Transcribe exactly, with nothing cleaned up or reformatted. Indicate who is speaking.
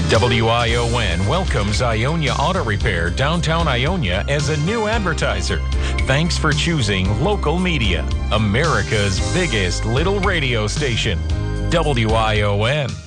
Speaker 1: W I O N welcomes Ionia Auto Repair downtown Ionia as a new advertiser. Thanks for choosing local media, America's biggest little radio station, W I O N.